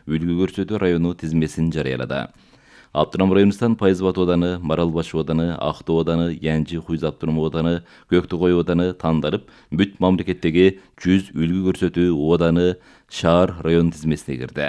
үлгү көрсөтүү району тизмесин жарыялады. Абдырам районунан Пайызбат ооданы, Маралбаш ооданы, Актоо ооданы, Янжи Хуйзаптырым ооданы, Көктөгөй ооданы тандалып, бүт мамлекеттеги 100 үлгү көрсөтүү ооданы шаар район тизмесине кирди.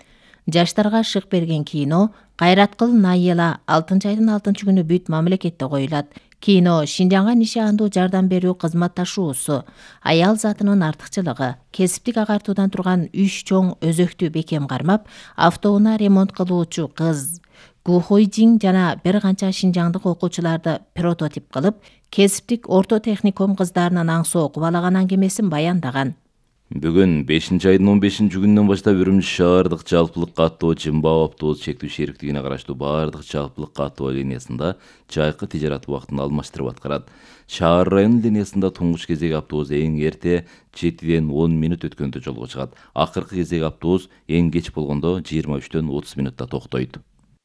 Жаштарга шык берген кино «Кайрат кыл Найела» 6-айдын 6-күнү бүт мамлекетте коюлат. Кино Шинжаңга нишандуу жардам берүү кызматташуусу, аял затынын артыкчылыгы, кесиптик агартуудан турган 3 чоң өзөктү бекем кармап, автоунаа ремонт кылуучу кыз Гухойжин жана бир канча шинжаңдык окуучуларды прототип кылып, кесиптик орто техникум кыздарынын аңсоо кубалаган аңгемесин баяндаган. Бүгүн 5-айдын 15-күнүнөн баштап Үрүмчү шаардык жалпылык каттоо Жымбаа автобус чектүү шериктигине караштуу баардык жалпылык каттоо линиясында жайкы тижарат убактын алмаштырып аткарат. Шаар районунун линиясында туңгуч кезек автобус эң эрте 7-ден 10 мүнөт өткөндө жолго чыгат. Акыркы кезек автобус эң кеч болгондо 23-дөн 30 мүнөттө токтойт.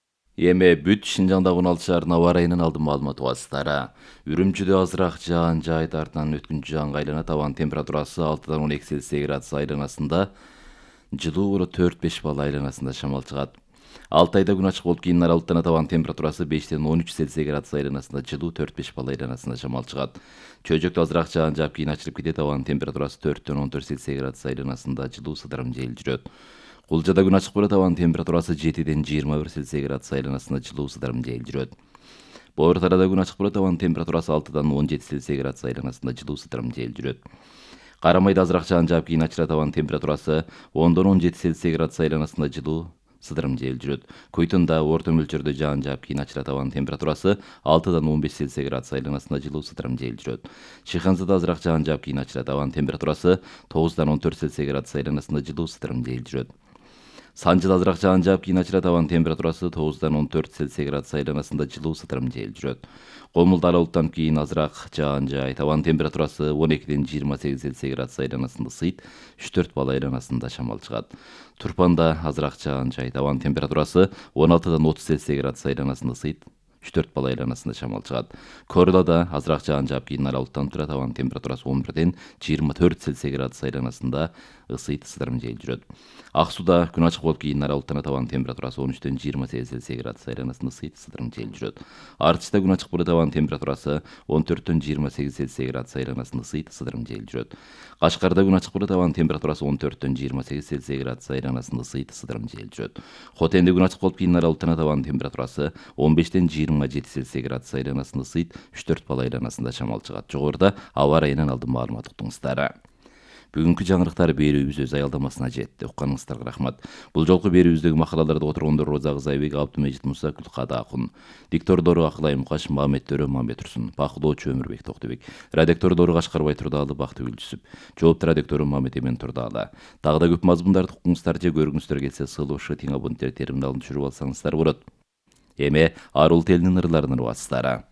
Эми бүт Шинжаңдагы 16 шаардын аба ырайынын алдын маалымат убастары. Үрүмчүдө азыраак жаан жаайт, артынан өткүнчү жаанга айланат. Абанын температурасы 6-дан 12 Цельсий градус айланасында, жылуу 4-5 балл айланасында шамал чыгат. Алтайда күн ачык болуп кийин аралыктанат. Абанын температурасы 5-ден 13 Цельсий градус айланасында, жылуу 4-5 балл айланасында шамал чыгат. Чөйжөктө азыраак жаан жаап кийин ачылып кетет. Абанын температурасы 4-ден 14 Цельсий градус айланасында, жылуу сыдырым жел жүрөт. Кулжада күн ачык болот. Абанын температурасы 7-ден 21 Цельсий градус айланасында, жылуу сыдырым жел жүрөт. Боор тарада күн ачык болот. Абанын температурасы 6-дан 17 Цельсий градус айланасында, жылуу сыдырым жел жүрөт. Карамайда азыраак жаан жаап кийин ачылат. Абанын температурасы 10-дан 17 Цельсий градус айланасында, жылуу сыдырым жел жүрөт. Көйтөндө орто мөлчөрдө жаан жаап кийин ачылат. Абанын температурасы 6-дан 15 Цельсий градус айланасында, жылуу сыдырым жел жүрөт. Шыханзада азыраак жаан жаап кийин ачылат. Абанын температурасы 9-дан 14 Цельсий градус айланасында, жылуу сыдырым жел жүрөт. Санжыда азыраак жаан жаап кийин ачылат. Абанын температурасы 9-дан 14 Цельсий градус айланасында, жылуу сыдырым жел жүрөт. Комулда аралыктан кийин азыраак жаан жаайт. Абанын температурасы 12-ден 28 Цельсий градус айланасында ысыйт, 3-4 балл айланасында шамал чыгат. Турпанда азыраак жаан жаайт. Абанын температурасы 16-дан 30 Цельсий градус айланасында ысыйт, 3-4 балл айланасында шамал чыгат. Корлада азыраак жаан жаап кийин аралыктан турат. Абанын температурасы 11-ден 24 Цельсий градус айланасында ысыйт, сыдырым жел жүрөт. Ак Сууда күн ачык болуп кийин аралыктанат. Абанын температурасы 13-ден 28 Цельсий градус айланасында ысыйт, сыдырым жел жүрөт. Артышта күн ачык болот. Абанын температурасы 14-ден 28 Цельсий градус айланасында ысыйт, сыдырым жел жүрөт. Кашкарда күн ачык болот. Абанын температурасы 14-ден 28 Цельсий градус айланасында ысыйт, сыдырым жел жүрөт. Хотенде күн ачык болуп кийин аралыктанат. Абанын температурасы 15-ден 27 Цельсий градус айланасында ысыйт, 3-4 балл айланасында шамал чыгат. Жогоруда аба ырайынын алдын маалымат уктуңуздар. Бүгүнкү жаңырыктар берүүбүз өз аялдамасына жетти. Укканыңыздарга рахмат. Бул жолку берүүбүздөгү макалаларды которгондор Роза Кызайбек, Абдымежит Муса, Гүлкада Акун. Диктордору Акылай Мукаш, Мамет Төрө, Мамет Турсун. Бакылоочу Өмүрбек Токтубек. Радиоктордору Кашкарбай Турдаалы, Бактыгүл Жүсүп. Жоопту радиоктору Мамет Эмен Турдаалы. Дагы да көп мазмундарды укуңуздар же көргүңүздөр келсе, сылышы тиң абоненттер терминалын түшүрүп алсаңыздар болот. Эми арул телинин ырларынын убастары.